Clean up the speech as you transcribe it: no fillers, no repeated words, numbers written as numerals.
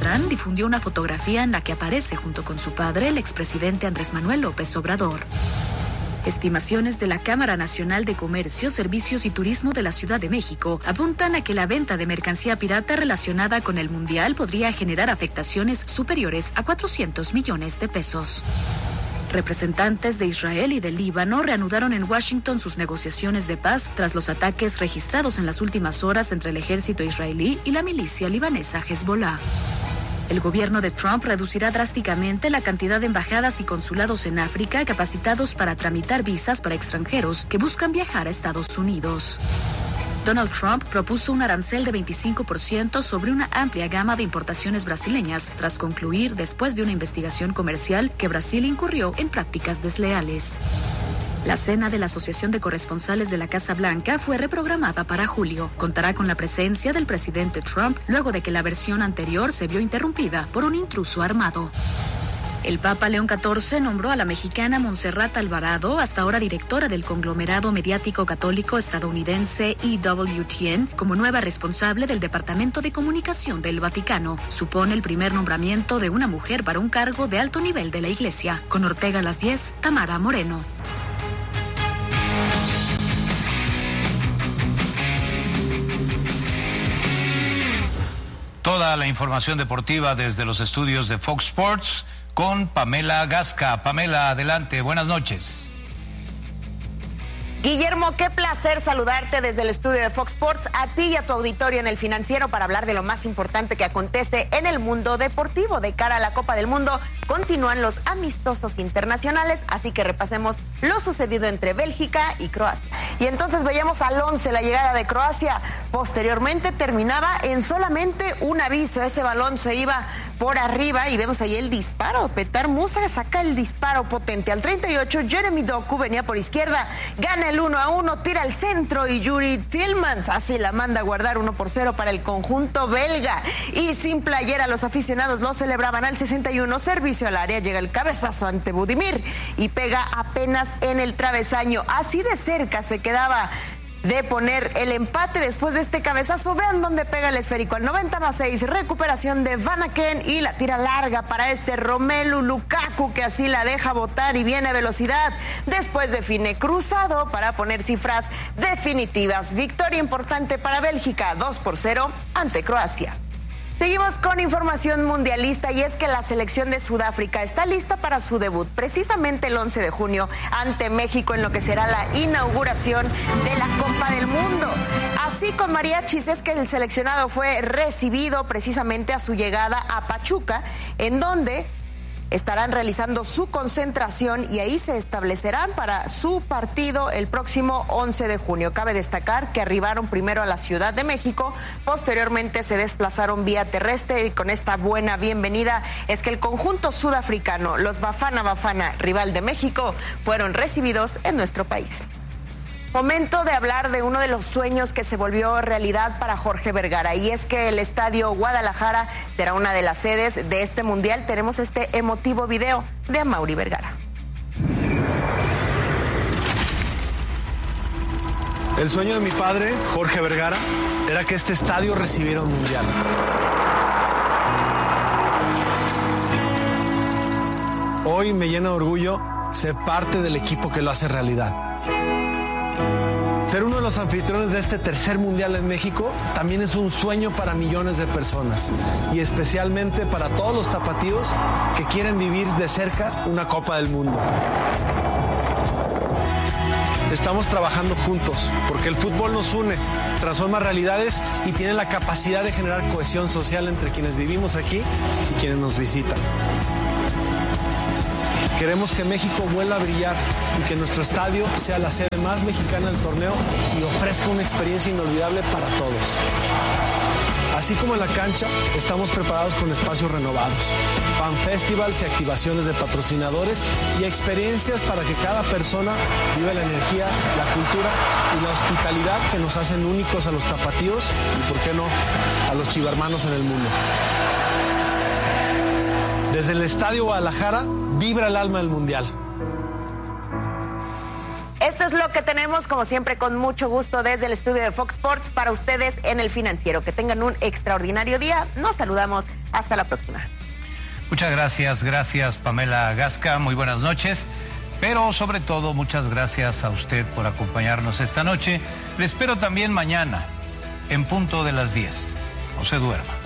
Beltrán difundió una fotografía en la que aparece junto con su padre, el expresidente Andrés Manuel López Obrador. Estimaciones de la Cámara Nacional de Comercio, Servicios y Turismo de la Ciudad de México apuntan a que la venta de mercancía pirata relacionada con el Mundial podría generar afectaciones superiores a 400 millones de pesos. Representantes de Israel y del Líbano reanudaron en Washington sus negociaciones de paz tras los ataques registrados en las últimas horas entre el ejército israelí y la milicia libanesa Hezbollah. El gobierno de Trump reducirá drásticamente la cantidad de embajadas y consulados en África capacitados para tramitar visas para extranjeros que buscan viajar a Estados Unidos. Donald Trump propuso un arancel de 25% sobre una amplia gama de importaciones brasileñas, tras concluir, después de una investigación comercial, que Brasil incurrió en prácticas desleales. La cena de la Asociación de Corresponsales de la Casa Blanca fue reprogramada para julio. Contará con la presencia del presidente Trump luego de que la versión anterior se vio interrumpida por un intruso armado. El Papa León XIV nombró a la mexicana Montserrat Alvarado, hasta ahora directora del conglomerado mediático católico estadounidense EWTN, como nueva responsable del Departamento de Comunicación del Vaticano. Supone el primer nombramiento de una mujer para un cargo de alto nivel de la Iglesia. Con Ortega a las 10, Tamara Moreno. Toda la información deportiva desde los estudios de Fox Sports con Pamela Gasca. Pamela, adelante, buenas noches. Guillermo, qué placer saludarte desde el estudio de Fox Sports, a ti y a tu auditorio en El Financiero, para hablar de lo más importante que acontece en el mundo deportivo. De cara a la Copa del Mundo, continúan los amistosos internacionales, así que repasemos lo sucedido entre Bélgica y Croacia. Y entonces veíamos al 11 la llegada de Croacia. Posteriormente terminaba en solamente un aviso. Ese balón se iba por arriba y vemos ahí el disparo. Petar Musa saca el disparo potente. Al 38, Jeremy Doku venía por izquierda, gana el 1-1, tira al centro y Yuri Tillmans así la manda a guardar 1-0 para el conjunto belga. Y sin playera, los aficionados lo celebraban. Al 61, servicio al área, llega el cabezazo ante Budimir y pega apenas en el travesaño. Así de cerca se quedaba de poner el empate después de este cabezazo. Vean dónde pega el esférico. Al 90+6, recuperación de Van Aken y la tira larga para Romelu Lukaku, que así la deja botar y viene a velocidad. Después define cruzado para poner cifras definitivas. Victoria importante para Bélgica, 2-0 ante Croacia. Seguimos con información mundialista, y es que la selección de Sudáfrica está lista para su debut precisamente el 11 de junio ante México en lo que será la inauguración de la Copa del Mundo. Así con mariachis es que el seleccionado fue recibido precisamente a su llegada a Pachuca, en donde estarán realizando su concentración y ahí se establecerán para su partido el próximo 11 de junio. Cabe destacar que arribaron primero a la Ciudad de México, posteriormente se desplazaron vía terrestre, y con esta buena bienvenida es que el conjunto sudafricano, los Bafana Bafana, rival de México, fueron recibidos en nuestro país. Momento de hablar de uno de los sueños que se volvió realidad para Jorge Vergara, y es que el Estadio Guadalajara será una de las sedes de este mundial. Tenemos este emotivo video de Amaury Vergara. El sueño de mi padre, Jorge Vergara, era que este estadio recibiera un mundial. Hoy me llena de orgullo ser parte del equipo que lo hace realidad. Ser uno de los anfitriones de este tercer mundial en México también es un sueño para millones de personas, y especialmente para todos los tapatíos que quieren vivir de cerca una Copa del Mundo. Estamos trabajando juntos porque el fútbol nos une, transforma realidades y tiene la capacidad de generar cohesión social entre quienes vivimos aquí y quienes nos visitan. Queremos que México vuelva a brillar y que nuestro estadio sea la sede más mexicana del torneo y ofrezca una experiencia inolvidable para todos. Así como en la cancha, estamos preparados con espacios renovados, fan festivals y activaciones de patrocinadores y experiencias para que cada persona viva la energía, la cultura y la hospitalidad que nos hacen únicos a los tapatíos y, por qué no, a los chivermanos en el mundo. Desde el Estadio Guadalajara, vibra el alma del Mundial. Esto es lo que tenemos, como siempre, con mucho gusto desde el estudio de Fox Sports para ustedes en El Financiero. Que tengan un extraordinario día. Nos saludamos. Hasta la próxima. Muchas gracias Pamela Gasca, muy buenas noches, pero sobre todo muchas gracias a usted por acompañarnos esta noche. Le espero también mañana, en punto de las 10. No se duerma.